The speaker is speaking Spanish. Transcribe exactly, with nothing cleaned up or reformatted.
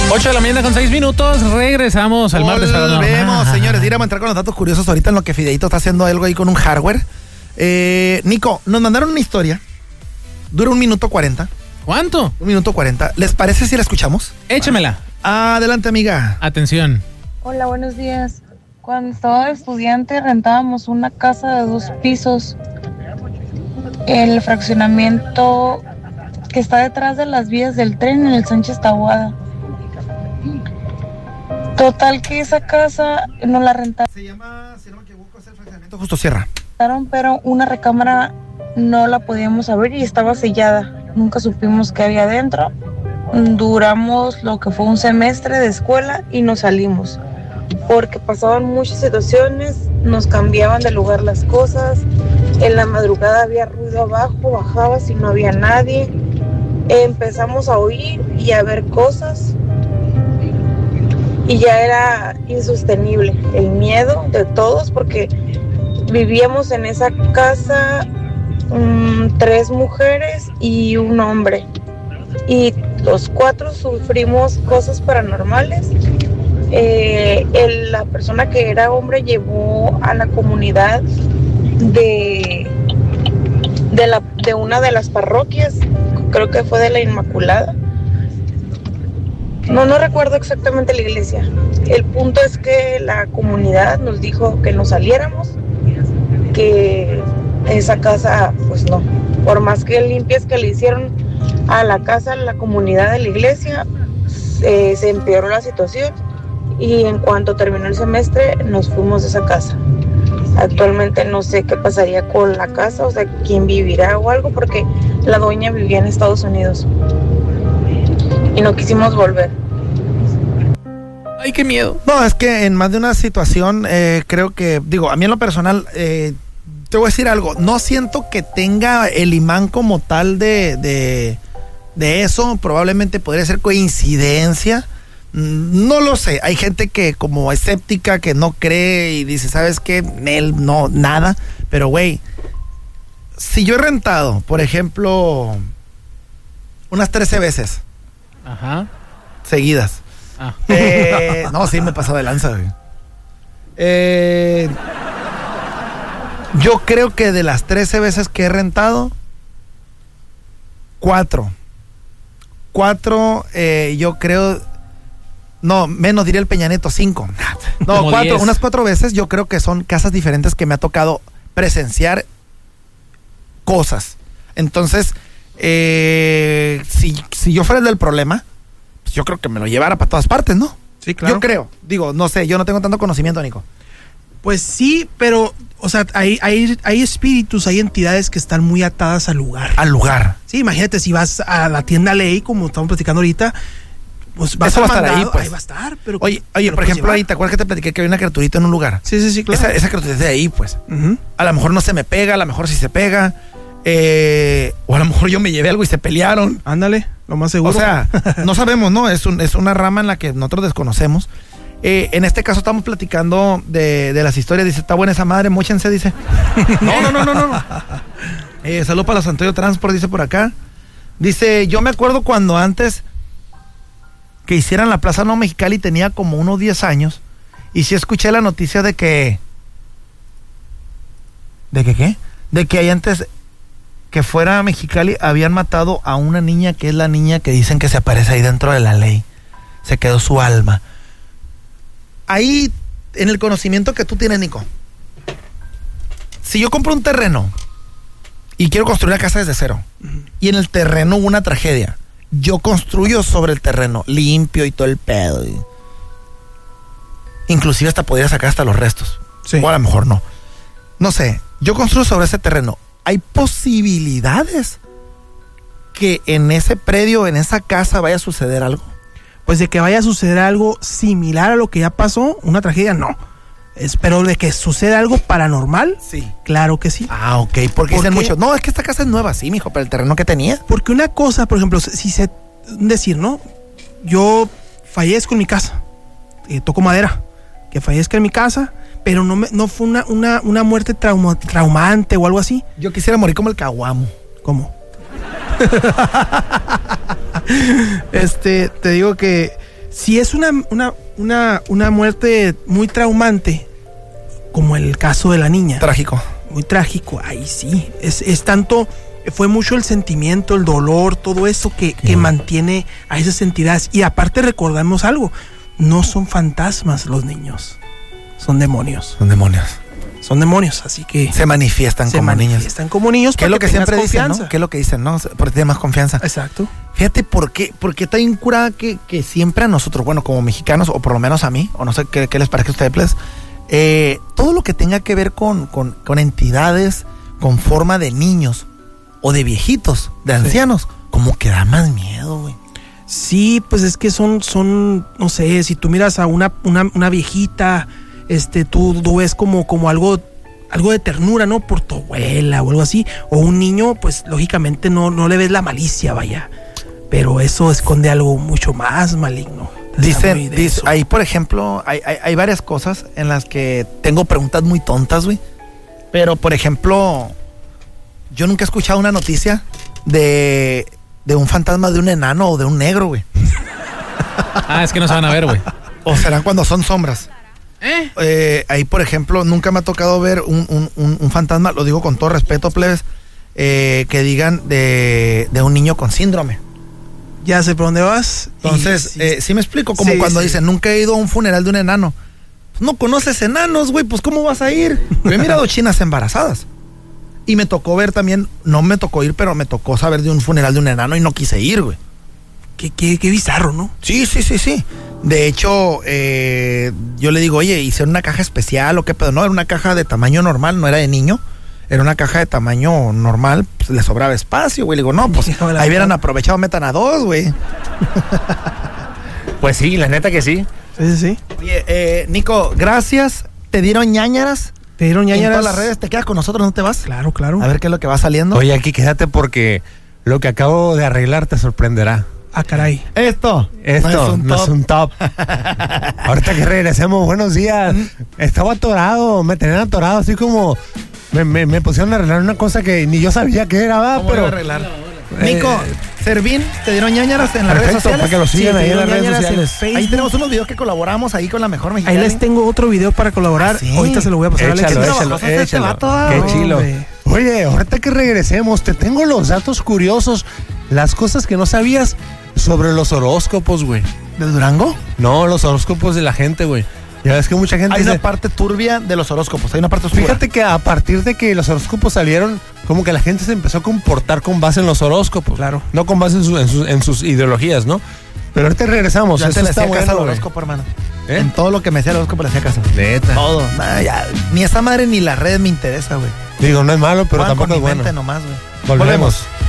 ocho de la mañana con seis minutos, regresamos al martes. Volvemos, señores, iremos a entrar con los datos curiosos ahorita en lo que Fideito está haciendo algo ahí con un hardware. Eh, Nico, nos mandaron una historia, dura un minuto cuarenta. ¿Cuánto? Un minuto cuarenta. ¿Les parece si la escuchamos? Échamela. Adelante, amiga. Atención. Hola, buenos días. Cuando estaba de estudiante rentábamos una casa de dos pisos. El fraccionamiento que está detrás de las vías del tren en el Sánchez Taboada. Total que esa casa no la rentaron. Se llama, si no me equivoco, es el fraccionamiento Justo Sierra. Pero una recámara no la podíamos abrir y estaba sellada. Nunca supimos qué había adentro. Duramos lo que fue un semestre de escuela y nos salimos. Porque pasaban muchas situaciones, nos cambiaban de lugar las cosas. En la madrugada había ruido abajo, bajabas y no había nadie. Empezamos a oír y a ver cosas y ya era insostenible el miedo de todos porque vivíamos en esa casa um, tres mujeres y un hombre y los cuatro sufrimos cosas paranormales. Eh, el, la persona que era hombre llevó a la comunidad de, de, la, de una de las parroquias, creo que fue de la Inmaculada. No, no recuerdo exactamente la iglesia. El punto es que la comunidad nos dijo que nos saliéramos, que esa casa, pues no. Por más que limpias que le hicieron a la casa, a la comunidad de la iglesia, eh, se empeoró la situación y en cuanto terminó el semestre nos fuimos de esa casa. Actualmente no sé qué pasaría con la casa, o sea, quién vivirá o algo, porque la dueña vivía en Estados Unidos y no quisimos volver. Ay, qué miedo. No, es que en más de una situación, eh, creo que, digo, a mí en lo personal, eh, te voy a decir algo, no siento que tenga el imán como tal de, de, de eso, probablemente podría ser coincidencia. No lo sé, hay gente que como escéptica, que no cree y dice, ¿sabes qué? Él no, nada, pero güey, si yo he rentado, por ejemplo, unas trece veces. Ajá. Seguidas. Ah. Eh, no, sí me he pasado de lanza, güey. Eh, yo creo que de las trece veces que he rentado, cuatro. Cuatro, eh, yo creo... No, menos diría el Peña Nieto, cinco. No, Como cuatro, diez. unas cuatro veces yo creo que son casas diferentes que me ha tocado presenciar cosas. Entonces, eh, si, si yo fuera el del problema, pues yo creo que me lo llevara para todas partes, ¿no? Sí, claro. Yo creo, digo, no sé, yo no tengo tanto conocimiento, Nico. Pues sí, pero, o sea, hay, hay, hay espíritus, hay entidades que están muy atadas al lugar. Al lugar. Sí, imagínate si vas a la tienda Ley, como estamos platicando ahorita, pues vas Eso a va a estar mandado, ahí, pues. ahí va a estar. Pero Oye, te oye, lo por puedes ejemplo, llevar. ahí, ¿te acuerdas que te platiqué que había una criaturita en un lugar? Sí, sí, sí, claro. Esa, esa criaturita de ahí, pues. Uh-huh. A lo mejor no se me pega, a lo mejor sí se pega. Eh, o a lo mejor yo me llevé algo y se pelearon. Ándale, lo más seguro. O sea, no sabemos, ¿no? Es, un, es una rama en la que nosotros desconocemos. Eh, en este caso estamos platicando de, de las historias. Dice, está buena esa madre, móchense, dice. No, no, no, no, no. Eh, salud para los Antonio Transport, dice por acá. Dice, yo me acuerdo cuando antes que hicieran la Plaza No Mexicali tenía como unos diez años. Y sí escuché la noticia de que... ¿De que qué? De que ahí antes que fuera a Mexicali habían matado a una niña que es la niña que dicen que se aparece ahí dentro de la ley. Se quedó su alma. Ahí, en el conocimiento que tú tienes, Nico, si yo compro un terreno y quiero construir una casa desde cero, uh-huh, y en el terreno hubo una tragedia, yo construyo sobre el terreno, limpio y todo el pedo. Y... inclusive hasta podría sacar hasta los restos. Sí. O a lo mejor no. No sé, yo construyo sobre ese terreno. ¿Hay posibilidades que en ese predio, en esa casa, vaya a suceder algo? Pues de que vaya a suceder algo similar a lo que ya pasó, una tragedia, no. Es, pero de que suceda algo paranormal, sí, claro que sí. Ah, ok, porque ¿Por dicen qué? muchos, no, es que esta casa es nueva, sí, mijo, pero el terreno que tenía. Porque una cosa, por ejemplo, si se... decir, ¿no? Yo fallezco en mi casa, eh, toco madera, que fallezca en mi casa, pero no, me, no fue una, una, una muerte trauma, traumante o algo así. Yo quisiera morir como el caguamo. ¿Cómo? este, te digo que Si es una, una, una, una muerte muy traumante, como el caso de la niña. Trágico. Muy trágico, ahí sí. Es, es tanto, fue mucho el sentimiento, el dolor, todo eso que, que mantiene a esas entidades. Y aparte recordamos algo, no son fantasmas los niños, son demonios. Son demonios. Son demonios, así que... Se manifiestan se como niños. Se manifiestan como niños. ¿Qué es lo que siempre dicen, confianza. no? ¿Qué es lo que dicen, no? Porque tiene más confianza. Exacto. Fíjate, ¿por qué, por qué está bien curada que, que siempre a nosotros, bueno, como mexicanos, o por lo menos a mí, o no sé qué, qué les parece a ustedes, pues, eh, todo lo que tenga que ver con, con, con entidades con forma de niños o de viejitos, de ancianos, sí, como que da más miedo, güey. Sí, pues es que son, son, no sé, si tú miras a una, una, una viejita, este, tú, tú ves como, como algo, algo de ternura, ¿no? Por tu abuela o algo así. O un niño, pues lógicamente no, no le ves la malicia, vaya. Pero eso esconde algo mucho más maligno. Dicen, dice, ahí por ejemplo, hay, hay, hay varias cosas en las que tengo preguntas muy tontas, güey. Pero por ejemplo, yo nunca he escuchado una noticia de, de un fantasma de un enano o de un negro, güey. Ah, es que no se van a ver, güey. O serán cuando son sombras. ¿Eh? Eh, ahí por ejemplo, nunca me ha tocado ver un, un, un, un fantasma, lo digo con todo respeto, plebes, eh, que digan de, de un niño con síndrome. Ya sé por dónde vas. Entonces, sí, eh, sí me explico, como sí, cuando sí. dicen, nunca he ido a un funeral de un enano. Pues no conoces enanos, güey, pues ¿cómo vas a ir? Yo he mirado chinas embarazadas. Y me tocó ver también, no me tocó ir, pero me tocó saber de un funeral de un enano y no quise ir, güey. Qué, qué, qué bizarro, ¿no? Sí, sí, sí, sí. De hecho, eh, yo le digo, oye, ¿hicieron una caja especial o qué pedo? No, era una caja de tamaño normal, no era de niño. Era una caja de tamaño normal, pues le sobraba espacio, güey. Le digo, no, pues ahí hubieran aprovechado, metan a dos, güey. Pues sí, la neta que sí. Sí, sí, sí. Oye, eh, Nico, gracias. ¿Te dieron ñañaras? Te dieron ñañaras. En todas las redes, ¿te quedas con nosotros? ¿No te vas? Claro, claro. A ver qué es lo que va saliendo. Oye, aquí quédate porque lo que acabo de arreglar te sorprenderá. Ah, caray. Esto. Esto no es un no top. Es un top. Ahorita que regresemos, buenos días. Estaba atorado, me tenían atorado, así como me, me, me pusieron a arreglar una cosa que ni yo sabía que era, ¿va? ¿Cómo Pero lo voy a arreglar? Nico, eh, Servín, ¿te dieron ñañaras en las perfecto, redes sociales? para que lo sigan Sí, ahí en las te redes dieron ñañaras sociales. en Ahí tenemos unos videos que colaboramos ahí con la mejor Ahí mexicana. les tengo otro video para colaborar. ¿Ah, sí? Ahorita se lo voy a pasar a Alex. Échalo, ¿Qué échalo, trabajas este échalo. vato? Qué No, chilo. hombre. Oye, ahorita que regresemos, te tengo los datos curiosos, las cosas que no sabías sobre los horóscopos, güey. ¿Del Durango? No, los horóscopos de la gente, güey. Ya ves que mucha gente Hay dice, una parte turbia de los horóscopos, hay una parte oscura. fíjate que a partir de que los horóscopos salieron, como que la gente se empezó a comportar con base en los horóscopos. Claro. No con base en, su- en sus- en sus ideologías, ¿no? Pero ahorita regresamos. Yo Eso antes le está hacía caso bueno, al güey. horóscopo, hermano. ¿Eh? En todo lo que me decía el horóscopo le hacía caso. Neta. Todo. Nah, ya, ni esa madre ni la red me interesa, güey. Digo, no es malo, pero Juegan tampoco con es mi bueno. mente nomás, güey. Volvemos. Volvemos.